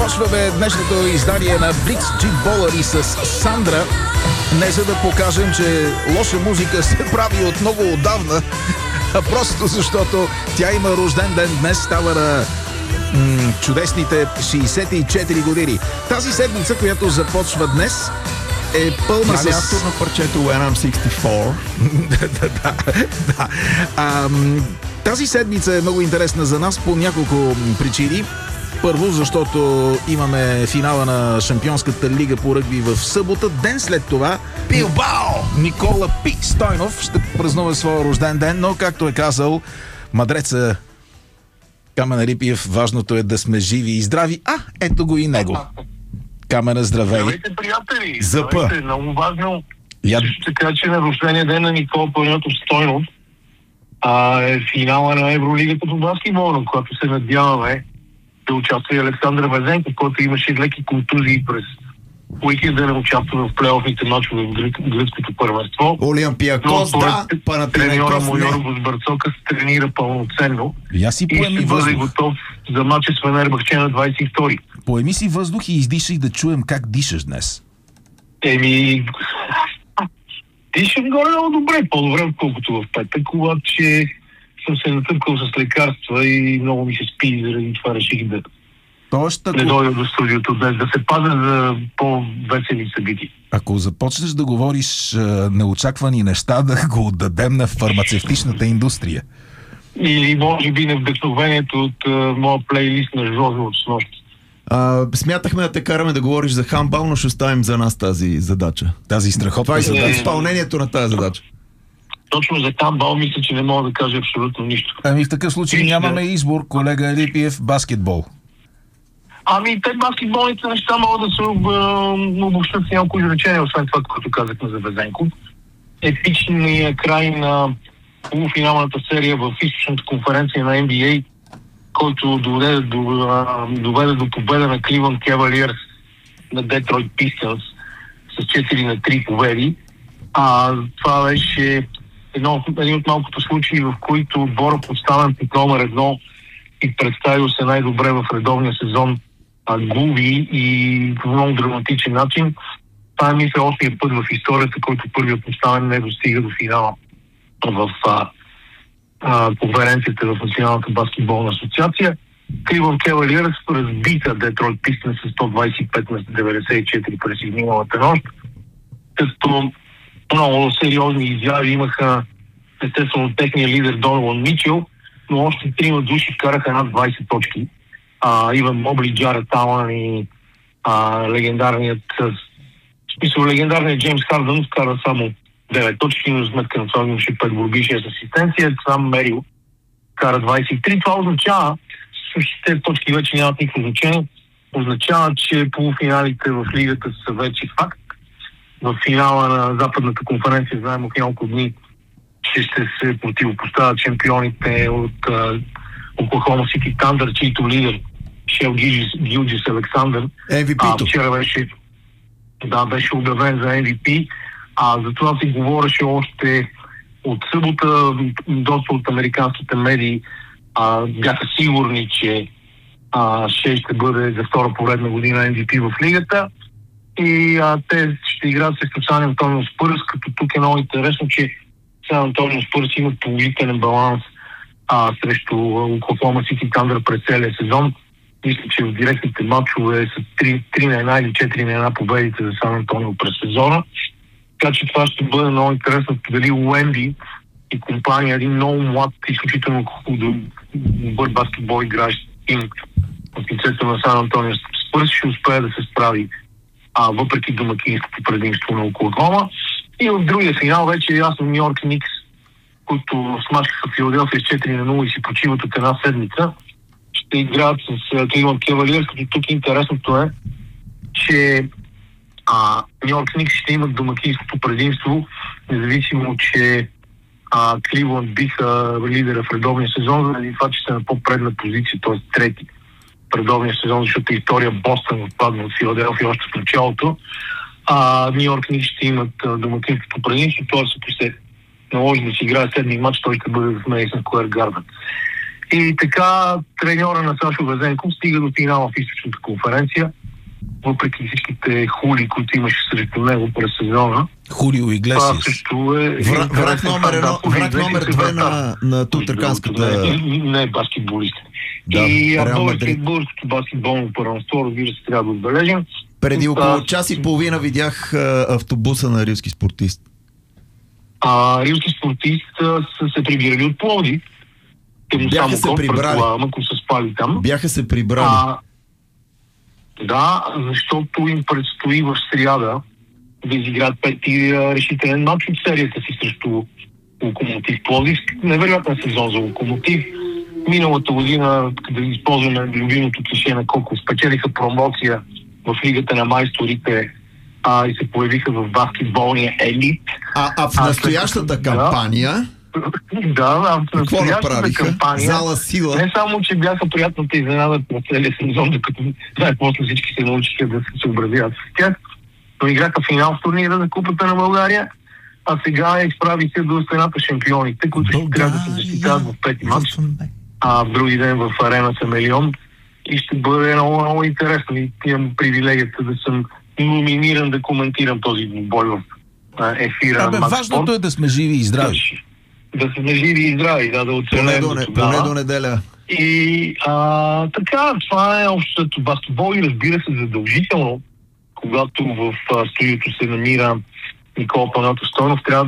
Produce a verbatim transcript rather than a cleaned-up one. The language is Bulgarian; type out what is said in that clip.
Започваме днешното издание на Blitz G Bowler с Сандра. Не за да покажем, че лоша музика се прави от много отдавна, а просто защото тя има рожден ден днес, става на м- чудесните шейсет и четири години. Тази седмица, която започва днес, е пълна с... с... автор на парчето When I'm шейсет и четири. да, да, да. А, тази седмица е много интересна за нас по няколко причини. Първо, защото имаме финала на Шампионската лига по ръгби в събота. Ден след това Билбао Никола Пи Стойнов ще празнува своя рожден ден, но както е казал мъдреца Камен Рипиев, важното е да сме живи и здрави. А, ето го и него. Камена, здравей. Здравейте, приятели. Запа. Здравейте, много важно. Я... Ще кажа, че на рождения ден на Никола Панайотов Стойнов а, е финала на Евролигата по баскетбол, на която се надяваме да участва и Александър Везенков, който имаше леки контузии през уикенда, да не участва в плейофните мачове в гръцкото първенство. Олимпиакос, да, треньора му Йоргос Барцока се тренира пълноценно Я си и поеми ще бъде въздух. готов за мача с Фенербахче на двадесет и втори. Поеми си въздух и издишай да чуем как дишаш днес. Еми, дишам горе много добре, по-добре отколкото в петък, обаче съм се натъпкал с лекарства и много ми се спи, заради това реших да Тоест, ако... не дойда до студиото днес, да се пазя за по-весели събития. Ако започнеш да говориш е, неочаквани неща, да го отдадем на фармацевтичната индустрия. Или може би на вдъхновението от uh, моя плейлист на Жозо от снощи. А, смятахме да те караме да говориш за хандбал, но ще оставим за нас тази задача. Тази страхотна Това е задача. изпълнението на тази задача. Точно за хандбал мисля, че не мога да кажа абсолютно нищо. Ами в такъв случай Вижте. нямаме избор, колега Рипиев, баскетбол. Ами, те баскетболните неща могат да се об- обобщат с няколко изречения, освен това, което казахме за Везенков. Епичният край на полуфиналната серия в източната конференция на Н Б А, който доведе до, а, доведе до победа на Кливънд Кавалиърс на Детройт Пистънс с четири на три победи. А, това беше едно, един от малкото случаи, в които отбора, поставен под номер едно и представил се най-добре в редовния сезон, а, губи и по много драматичен начин. Това е, мисля, осмия път в историята, който първият поставен не достига до финала в а, а, конференцията в Националната баскетболна асоциация. Кливънд Кавалиърс разбита Детройт Пистънс с сто двадесет и пет на деветдесет и четири през изминалата нощ, като много сериозни изяви имаха естествено техния лидер Донован Мичел, но още трима души вкараха над двадесет точки. А, Иван Мобли, Джаред Алън и а, легендарният в смисъл легендарният Джеймс Хардън вкара само девет точки, но сметка на това имаше пет борби, шест асистенция. Сам Мерил кара двадесет и три. Това означава, всъщност тези точки вече нямат никакво значение, означава, че полуфиналите в лигата са вече факт. В финала на Западната конференция, знаем от няколко дни, че ще се противопоставят шампионите от Оклахома Сити Тандър, чийто лидер Шел Гилджис Александър. Ем Ви Пи-то. А, вчера беше, да, беше обявен за Ем Ви Пи. А за това се говореше още от събота. Доста от американските медии а, бяха сигурни, че а, Шел ще бъде за втора поредна година Ем Ви Пи в лигата. И а, те ще играят с Сан Антонио Спърс, като тук е много интересно, че Сан Антонио Спърс имат положителен баланс а, срещу Оклахома Сити Тандър през целия сезон. Мисля, че в директните матчове са три на една или четири на една победите за Сан Антонио през сезона. Така че това ще бъде много интересно дали Уемби и компания, един много млад, изключително добър баскетбол играещ тим в лицето на Сан Антонио Спърс ще успее да се справи а, въпреки домакинското предимство на Оклахома. И в другия финал вече е ясно Ню Йорк Никс, които смачкаха Филаделфия с четири на нула и си почиват от една седмица, ще играят с Кливънд Кавалиърс, като тук интересното е, че Ню Йорк Никс ще имат домакинското предимство, независимо, че Кливънд биха лидера в редовния сезон, заради това, че са на по-предна позиция, т.е. трети в редовния сезон, защото история Бостън отпадна от Филаделфия още в началото. А Ню Йорк Никс ще имат домакинското предимство, т.е. ако се наложи да си играе седми матч, той ще бъде в Мейсън Скуер Гарден. И така треньора на Сашо Везенков стига до финала в източната конференция, въпреки всичките хули, които имаше срещу него през сезона. Хулио Иглесиас. Това също е... Враг, враг номер едно, враг номер две на, на тутърканската... Не, не е баскетболист. Да, и Реал българското българското баскетболно първенство, разбира се, трябва да отбележим. Преди около Аз- час и половина видях а, автобуса на рилски спортист. А римски спортист а, са се прибирали от Пловдив. Те му Бяха само се код, прибрали. предполагам, ако са спали там. Бяха се прибрали. А, да, защото им предстои в сряда да изиграят пети а, решителен матч от серията си срещу Локомотив Пловдив. Невероятен сезон за Локомотив. Миналата година, да използваме любимото клише на Коко, спечелиха промоция в Лигата на майсторите а, и се появиха в баскетболния елит. А, а в А, настоящата след- кампания, Да, а в какво настоящата направиха? кампания Зала сила. не само, че бяха приятната изненада по целия сезон, докато най-после всички се научиха да се съобразяват с тях, но играха финал в турнира за Купата на България, а сега изправи се до стената шампионите, които ще трябва да се защитават в пети матч, а в други ден в арена Семелион. И ще бъде много, много интересно. И имам привилегията да съм номиниран да коментирам този бой в а, ефира. Абе, на Матч важното Спорт. е да сме живи и здрави. Да сме живи и здрави, да, да Поне оцелеем до, до не, тогава. поне до неделя. И а, така, това е общото баскетбол и разбира се задължително, когато в а, студиото се намира Никола Панайотов Стойнов, трябва